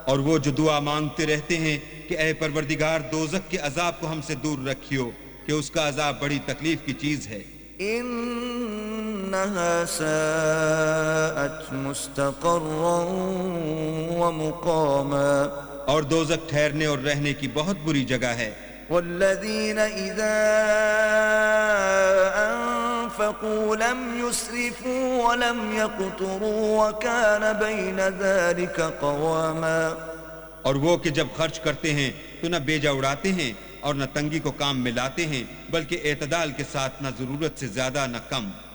और वो जो दुआ मांगते रहते हैं कि ऐ परवरदिगार दोज़ख के अजाब को हमसे दूर रखियो कि उसका अजाब बड़ी तकलीफ की चीज है। इन्नहा साअत मुस्तक़र्रन व मुक़ामा, और दोज़ख ठहरने और रहने की बहुत बुरी जगह है। वल्लज़ीना इज़ा अनफ़क़ू लम युस्रिफ़ू व लम यक़्तुरू व कान बैन ज़ालिक क़वामा, और वो कि जब खर्च करते हैं तो न बेजा उड़ाते हैं और न तंगी को काम में लाते हैं, बल्कि एतदाल के साथ न जरूरत से ज्यादा न कम।